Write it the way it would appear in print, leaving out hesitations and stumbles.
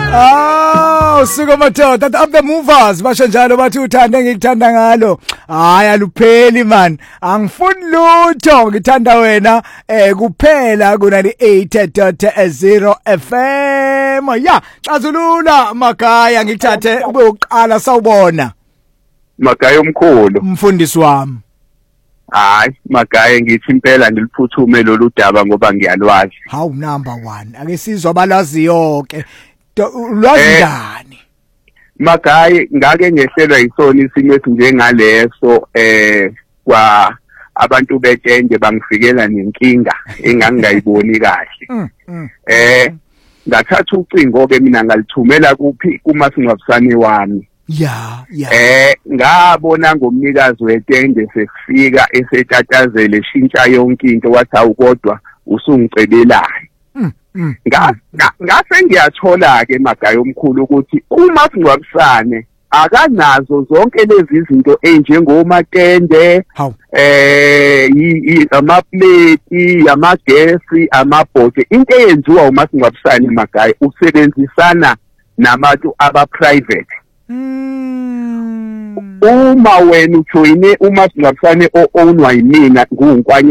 Siko madoda that up the movers basho njalo bathi uthanda ngikuthanda ngalo. Hayi alupheli man. Angifuni lutho ngithanda wena kuphela kuna 8.0 FM. Ya, xazulula Magaya ngikuthathe ube uqala sawubona. Magaya omkhulu. Mfundisi wami. Hayi, Magaya ngithi impela ngiliphuthume lolu daba ngoba ngiyalwazi. Hawu number 1. Ake sizwe abalaziyo ke. Ulwazi njani? Magaya ngake ngehlelwa isona isimo esinjengaleso kwa abantu betshenge bangifikela nenkinga engangayiboni kahle. Ngathatha ucingo ke mina ngalithumela kuphi kumasingcwabisane wami. Ya. Ngabona ngomnikazi wetende sekufika esetatazele shintsha yonke into wathi awukodwa usungicebelayo. Ngase ngiyathola ke Magaya omkhulu ukuthi uma singcwabisane akanazo zonke lezi zinto enjengomatende amaplate amagesi amabhodi into eyenziwa uma singcwabisane Magaya usebenzisana nabantu aba-private. Uma wena ujoyine uma singcwabisane ownwa yimina nguNkwanya